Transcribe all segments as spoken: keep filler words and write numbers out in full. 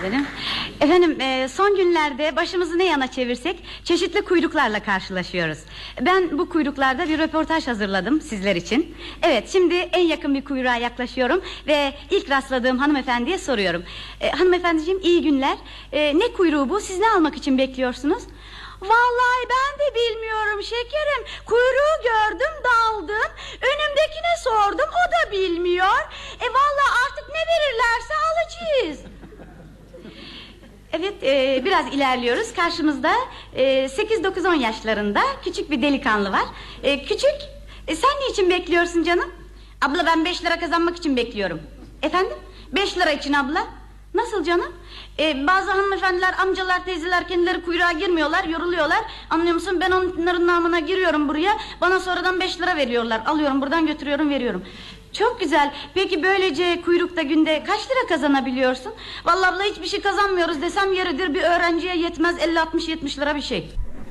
ederim. Efendim e, son günlerde başımızı ne yana çevirsek çeşitli kuyruklarla karşılaşıyoruz. Ben bu kuyruklarda bir röportaj hazırladım sizler için. Evet, şimdi en yakın bir kuyruğa yaklaşıyorum ve ilk rastladığım hanımefendiye soruyorum. e, Hanımefendiciğim, iyi günler. e, Ne kuyruğu bu, siz ne almak için bekliyorsunuz? Vallahi ben de bilmiyorum şekerim. Kuyruğu gördüm, daldım. Önümdekine sordum, o da bilmiyor. E vallahi artık ne verirlerse alacağız. Evet, e, biraz ilerliyoruz. Karşımızda e, sekiz dokuz on yaşlarında küçük bir delikanlı var. e, Küçük, e, sen niçin bekliyorsun canım? Abla, ben beş lira kazanmak için bekliyorum. Efendim? Beş lira için abla. Nasıl canım? Ee, bazı hanımefendiler, amcalar, teyzeler kendileri kuyruğa girmiyorlar, yoruluyorlar. Anlıyor musun? Ben onların namına giriyorum buraya. Bana sonradan beş lira veriyorlar. Alıyorum buradan, götürüyorum, veriyorum. Çok güzel. Peki böylece kuyrukta günde kaç lira kazanabiliyorsun? Vallahi abla, hiçbir şey kazanmıyoruz desem yeridir. Bir öğrenciye yetmez, elli altmış yetmiş lira bir şey.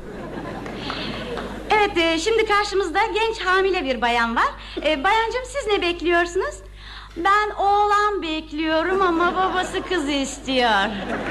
Evet, e, şimdi karşımızda genç hamile bir bayan var. e, Bayancığım, siz ne bekliyorsunuz? Ben oğlan bekliyorum ama babası kız istiyor.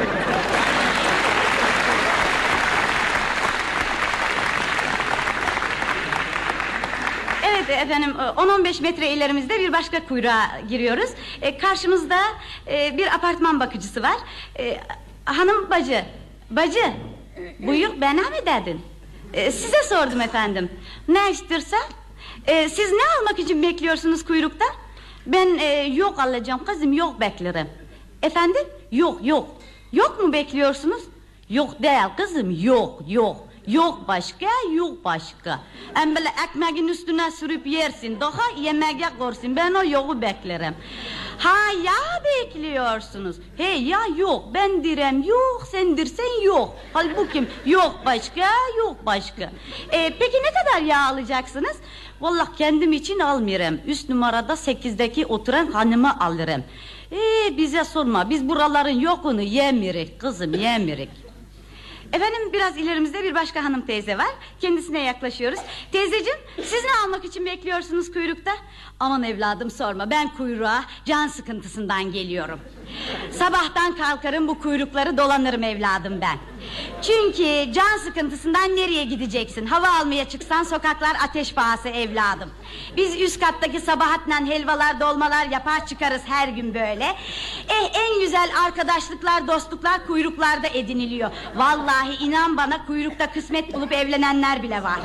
Evet efendim, on on beş metre ilerimizde bir başka kuyruğa giriyoruz. e, Karşımızda e, bir apartman bakıcısı var. e, Hanım bacı, bacı buyur, bana mı dedin? e, Size sordum efendim. Ne istersen? e, Siz ne almak için bekliyorsunuz kuyrukta? Ben e, yok alacağım kızım, yok beklerim. Efendim? Yok yok. Yok mu bekliyorsunuz? Yok değil kızım, yok yok. Yok başka, yok başka. Hem böyle ekmeğin üstüne sürüp yersin, daha yemeğe korsun. Ben o yoğu beklerim. Ha ya bekliyorsunuz. He ya yok, ben direm yok, sen dirsen yok. Halbuki yok başka, yok başka. e, Peki ne kadar yağ alacaksınız? Vallahi kendim için almıyorum. Üst numarada sekizdeki oturan hanımı alırım. Ee, bize sorma, biz buraların yokunu yemirik kızım, yemirik. Efendim, biraz ilerimizde bir başka hanım teyze var. Kendisine yaklaşıyoruz. Teyzeciğim, siz ne almak için bekliyorsunuz kuyrukta? Aman evladım sorma, ben kuyruğa can sıkıntısından geliyorum. Sabahtan kalkarım, bu kuyrukları dolanırım evladım ben. Çünkü can sıkıntısından nereye gideceksin? Hava almaya çıksan sokaklar ateş pahası evladım. Biz üst kattaki Sabahat'la helvalar, dolmalar yapar çıkarız her gün böyle. Eh, en güzel arkadaşlıklar, dostluklar kuyruklarda ediniliyor. Vallahi inan bana, kuyrukta kısmet bulup evlenenler bile var.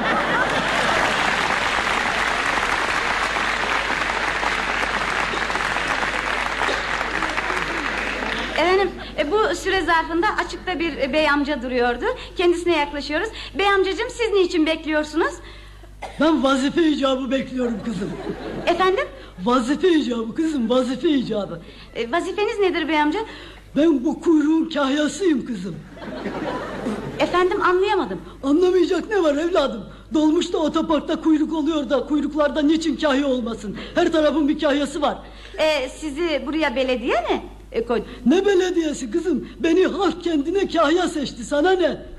Efendim, e, bu süre zarfında açıkta bir e, bey amca duruyordu. Kendisine yaklaşıyoruz. Bey amcacığım, siz niçin bekliyorsunuz? Ben vazife icabı bekliyorum kızım. Efendim? Vazife icabı kızım, vazife icabı. E, vazifeniz nedir bey amca? Ben bu kuyruğun kahyasıyım kızım. Efendim, anlayamadım. Anlamayacak ne var evladım? Dolmuşta, otoparkta kuyruk oluyor da kuyruklarda niçin kahya olmasın? Her tarafın bir kahyası var. E, sizi buraya belediye mi e, koydu? Ne belediyesi kızım? Beni halk kendine kahya seçti, sana ne?